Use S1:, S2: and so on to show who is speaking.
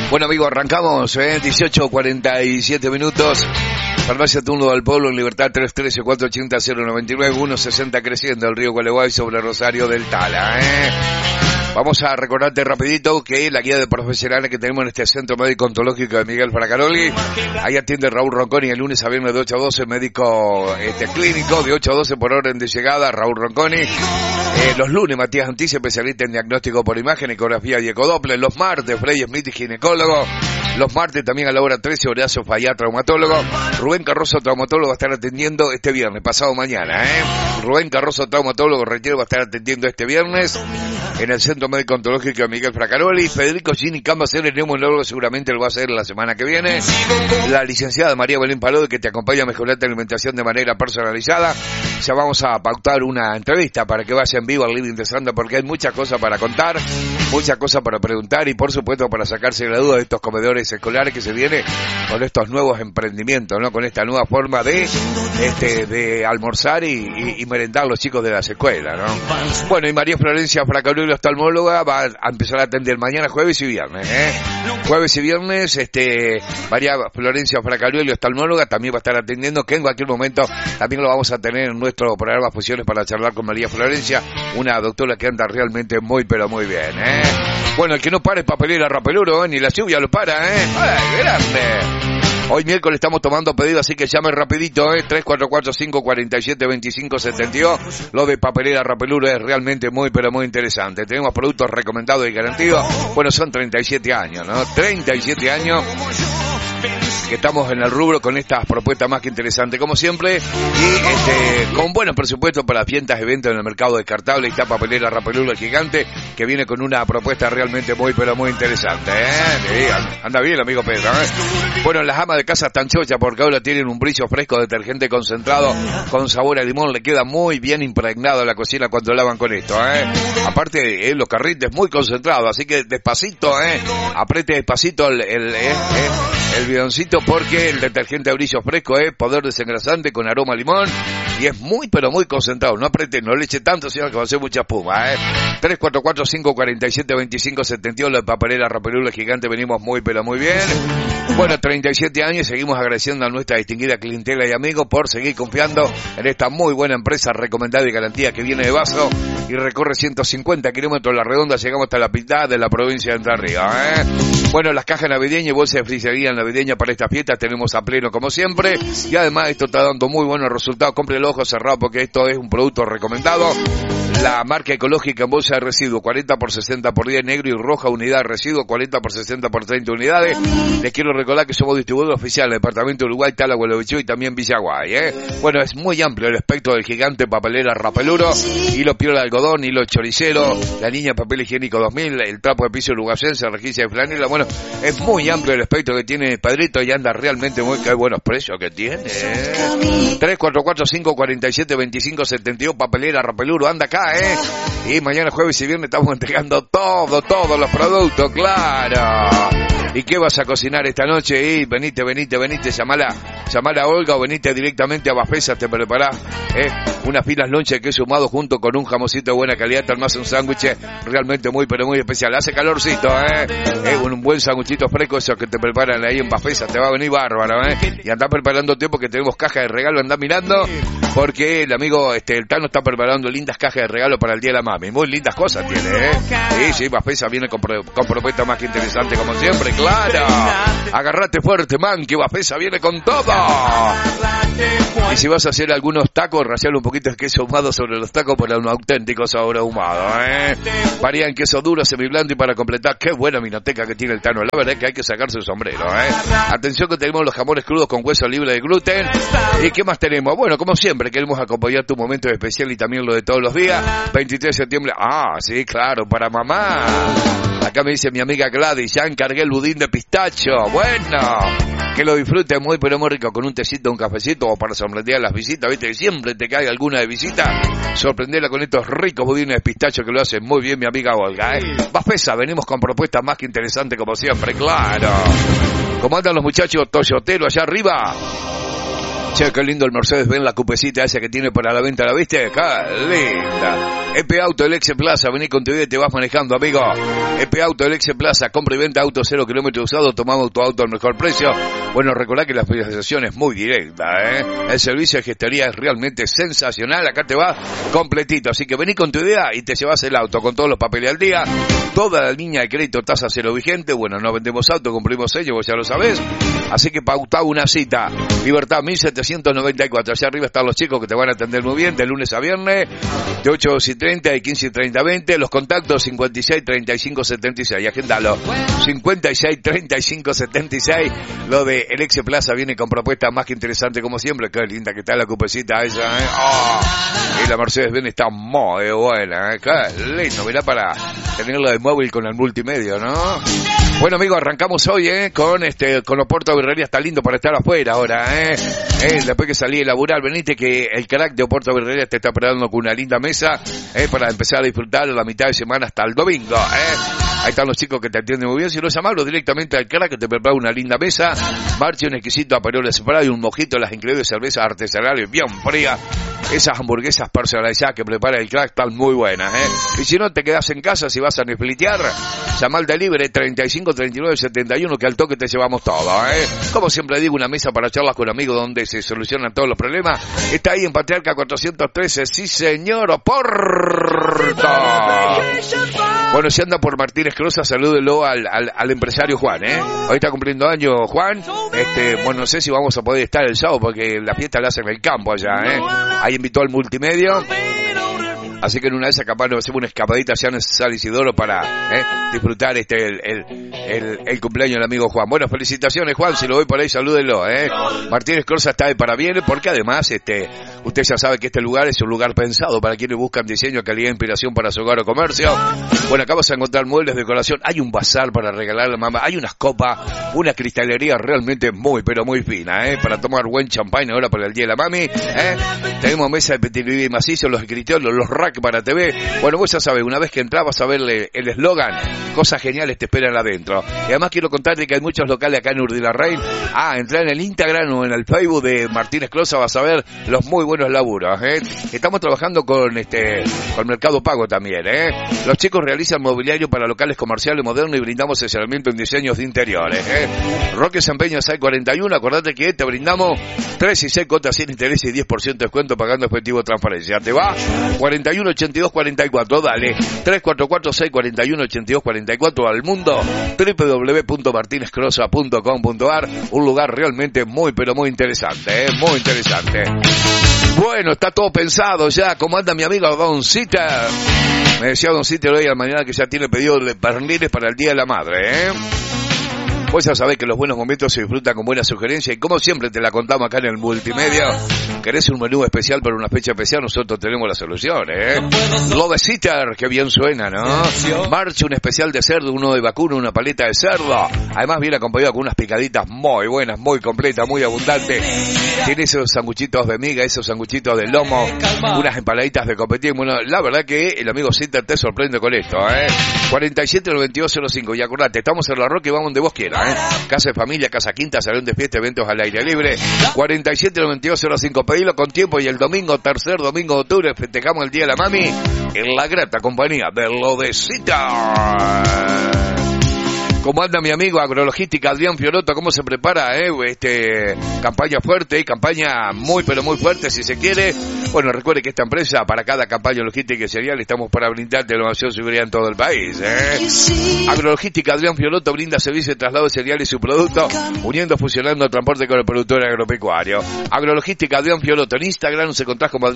S1: Bueno, amigos, arrancamos, 18:47 minutos. Farmacia Turno del Pueblo en Libertad 313-480-099, 160 creciendo el río Gualeguay sobre Rosario del Tala, Vamos a recordarte rapidito que la guía de profesionales que tenemos en este centro médico ontológico de Miguel Fracaroli, ahí atiende Raúl Ronconi el lunes a viernes de 8 a 12, médico clínico de 8 a 12 por orden de llegada, Raúl Ronconi. Los lunes Matías Antiz, especialista en diagnóstico por imagen, ecografía y ecodoppler. Los martes Frey Smith, ginecólogo. Los martes también a la hora 13, Horacio Fayá, traumatólogo. Rubén Carrozo, traumatólogo, va a estar atendiendo este viernes, pasado mañana, Rubén Carrozo, traumatólogo, retiro, va a estar atendiendo este viernes en el Centro Médico Ontológico de Miguel Fracaroli. Federico Gini Camba, el neumólogo, seguramente lo va a hacer la semana que viene. La licenciada María Belén Palode, que te acompaña a mejorar tu alimentación de manera personalizada. Ya vamos a pautar una entrevista para que vaya en vivo al Living de Sandra, porque hay muchas cosas para contar, muchas cosas para preguntar y por supuesto para sacarse la duda de estos comedores escolares que se viene con estos nuevos emprendimientos, ¿no? Con esta nueva forma de almorzar y merendar los chicos de las escuelas, ¿no? Bueno, y María Florencia Fracaroli, oftalmóloga, va a empezar a atender mañana, jueves y viernes, Jueves y viernes, María Florencia Fracaroli, oftalmóloga, también va a estar atendiendo, que en cualquier momento también lo vamos a tener en nuestro programa Fusiones para charlar con María Florencia, una doctora que anda realmente muy, pero muy bien, Bueno, el que no para es Papelera Rapeluro, ni la lluvia lo para, ¡Ay, grande! Hoy miércoles estamos tomando pedido, así que llame rapidito, 3445472572. Lo de Papelera Rapeluro es realmente muy, pero muy interesante. Tenemos productos recomendados y garantidos. Bueno, son 37 años, ¿no? 37 años que estamos en el rubro con estas propuestas más que interesantes, como siempre, y con buenos presupuestos para fiestas, eventos en el mercado descartable. Está Papelera Rapeluro, el gigante, que viene con una propuesta realmente muy, pero muy interesante, Sí, anda bien, amigo Pedro, Bueno, las amas de casa están chochas porque ahora tienen un brillo fresco, detergente concentrado con sabor a limón, le queda muy bien impregnado a la cocina cuando lavan con esto, Aparte, los carrites muy concentrados, así que despacito, apriete despacito el bidoncito, porque el detergente de brillo fresco es poder desengrasante con aroma a limón y es muy, pero muy concentrado. No apriete, no le eche tanto, sino que va a hacer mucha espuma, 3445472572, la de Papelera Rapeluro, el gigante, venimos muy, pero muy bien. Bueno, 37 años, seguimos agradeciendo a nuestra distinguida clientela y amigos por seguir confiando en esta muy buena empresa recomendada y garantía que viene de Vaso y recorre 150 kilómetros a la redonda, llegamos hasta la mitad de la provincia de Entre Ríos, Bueno, las cajas navideñas y bolsas de frisería navideña para estas fiestas tenemos a pleno como siempre, y además esto está dando muy buenos resultados. Compre el ojo cerrado porque esto es un producto recomendado. La marca ecológica en bolsa de residuos, 40 por 60 por 10, negro y roja, unidad de residuos, 40 por 60 por 30 unidades. Les quiero recordar que somos distribuidores oficiales del Departamento de Uruguay, Tala, Gualeguaychú y también Villaguay, Bueno, es muy amplio el espectro del gigante Papelera Rapeluro, hilo piola de algodón, hilo choricero, la línea papel higiénico 2000, el trapo de piso uruguayense, requisa de flanela. Bueno, es muy amplio el espectro que tiene Padrito y anda realmente muy, qué buenos precios que tiene, 3445472572, Papelera Rapeluro, anda acá, y mañana jueves y viernes estamos entregando todos los productos, claro. ¿Y qué vas a cocinar esta noche? Y venite, llamala a Olga o venite directamente a Bafesa, te preparás, unas finas lonchas de queso ahumado junto con un jamoncito de buena calidad, te armás un sándwich realmente muy, pero muy especial. Hace calorcito, un buen sándwichito fresco, esos que te preparan ahí en Bafesa, te va a venir bárbaro, Y andá preparándote porque tenemos cajas de regalo, andá mirando, porque el amigo, el Tano está preparando lindas cajas de regalo para el Día de la Mami. Muy lindas cosas tiene, Sí, Bafesa viene con propuestas más que interesantes como siempre, claro. Agarrate fuerte, man, que Bafesa viene con todo. Y si vas a hacer algunos tacos, rallarle un poquito de queso ahumado sobre los tacos para un auténtico sabor ahumado, Varía en queso duro, semiblando y para completar, qué buena minoteca que tiene el Tano. La verdad es que hay que sacarse el sombrero, Atención que tenemos los jamones crudos con hueso libre de gluten. ¿Y qué más tenemos? Bueno, como siempre, queremos acompañar tu momento especial y también lo de todos los días. 23 de septiembre, sí, claro, para mamá. Acá me dice mi amiga Gladys, ya encargué el budín de pistacho. Bueno, que lo disfrute muy, pero muy rico, con un tecito, un cafecito, o para sorprender a las visitas, viste que siempre te cae alguna de visita. Sorprenderla con estos ricos budines de pistacho que lo hace muy bien mi amiga Olga, Bafesa, venimos con propuestas más que interesantes como siempre, claro. ¿Cómo andan los muchachos toyoteros allá arriba? Che, qué lindo el Mercedes-Benz, la cupecita esa que tiene para la venta, ¿la viste? ¡Qué linda! EP Auto, el Exe Plaza, vení con tu vida y te vas manejando, amigo. EP Auto, el Exe Plaza, compra y venta auto 0 kilómetros usado, tomamos tu auto al mejor precio. Bueno, recordá que la financiación es muy directa, El servicio de gestoría es realmente sensacional, acá te va completito, así que vení con tu idea y te llevas el auto con todos los papeles al día, toda la línea de crédito tasa cero vigente. Bueno, no vendemos auto, cumplimos sello, vos ya lo sabés, así que pautá una cita. Libertad 1794, allá arriba están los chicos que te van a atender muy bien, de lunes a viernes, de 8:30 y 15:30 20, los contactos 56 35 76, agendalo, 56 35 76, lo de el Exe Plaza viene con propuestas más que interesantes como siempre. Qué linda que está la cupecita esa, y la Mercedes-Benz está muy buena, qué lindo, mirá, para tenerla de móvil con el multimedia, ¿no? Bueno, amigos, arrancamos hoy, con Oporto Birrería. Está lindo para estar afuera ahora, después que salí de laburar, venite que el crack de Oporto Birrería te está esperando con una linda mesa, para empezar a disfrutar la mitad de semana hasta el domingo, Ahí están los chicos que te atienden muy bien. Si no, llamarlos directamente al crack que te prepara una linda mesa. Marche, un exquisito aperol spray, un mojito, las increíbles cervezas artesanales bien frías. Esas hamburguesas personalizadas que prepara el crack están muy buenas, Y si no te quedas en casa, si vas a neflitear, llama al delivery 35 39 71, que al toque te llevamos todo, Como siempre digo, una mesa para charlas con amigos donde se solucionan todos los problemas. Está ahí en Patriarca 413, sí señor, Oporto. Bueno, si anda por Martínez Crosa, salúdelo al empresario Juan, Hoy está cumpliendo años Juan. Bueno, no sé si vamos a poder estar el sábado porque la fiesta la hacen en el campo allá, Ahí invitó al multimedia. Así que en una de esas capaz nos hacemos una escapadita allá en San Isidoro para disfrutar el cumpleaños del amigo Juan. Bueno, felicitaciones Juan, si lo voy por ahí, salúdenlo, Martínez Crosa está de parabienes porque además usted ya sabe que este lugar es un lugar pensado para quienes buscan diseño, calidad e inspiración para su hogar o comercio. Bueno, acá vas a encontrar muebles, decoración, hay un bazar para regalar a la mamá, hay unas copas, una cristalería realmente muy, pero muy fina, para tomar buen champagne ahora para el día de la mami, Tenemos mesa de petit macizo, los escritorios, los racks para TV. Bueno, vos ya sabés, una vez que entras vas a ver el eslogan, cosas geniales te esperan adentro. Y además quiero contarte que hay muchos locales acá en Urdilarrain. Entrá en el Instagram o en el Facebook de Martínez Crosa, vas a ver los muy buenos laburos, Estamos trabajando con Mercado Pago también, Los chicos realizan mobiliario para locales comerciales modernos y brindamos asesoramiento en diseños de interiores, Roque Sempeña 641, acordate que te brindamos 3 y 6 cuotas sin interés y 10% de descuento pagando efectivo transparencia. ¿Te va? 41 82 44, dale. 344 641 82 44 al mundo. www.martinezcrosa.com.ar. Un lugar realmente muy, pero muy interesante, muy interesante. Bueno, está todo pensado ya. ¿Cómo anda mi amigo Don Cita? Me decía Don Cita hoy a la mañana que ya tiene pedido de pernil para el Día de la Madre, Vos ya sabés que los buenos momentos se disfrutan con buena sugerencia y como siempre te la contamos acá en el multimedia. ¿Querés un menú especial para una fecha especial? Nosotros tenemos la solución, Lo de Sitter, que bien suena, ¿no? Marcha, un especial de cerdo, uno de vacuno, una paleta de cerdo. Además viene acompañado con unas picaditas muy buenas, muy completas, muy abundantes. Tiene esos sanguchitos de miga, esos sanguchitos de lomo, unas empaladitas de copetín. Bueno, la verdad que el amigo Sitter te sorprende con esto, 47 92 05. Y acordate, estamos en La Roca y vamos donde vos quieras, Casa de familia, casa quinta, salón de fiesta, eventos al aire libre. 47 92 05. Pedilo con tiempo y el domingo, tercer domingo de octubre, festejamos el Día de la Mami en la grata compañía de Lo de Cita. ¿Cómo anda mi amigo Agrologística Adrián Fiorotto? ¿Cómo se prepara, campaña fuerte, campaña muy pero muy fuerte si se quiere? Bueno, recuerde que esta empresa, para cada campaña logística y cereal, estamos para brindar innovación y seguridad en todo el país, Agrologística Adrián Fiorotto brinda servicio de traslado de cereales y su producto, uniendo, fusionando el transporte con el productor agropecuario. Agrologística Adrián Fiorotto en Instagram, se contacta como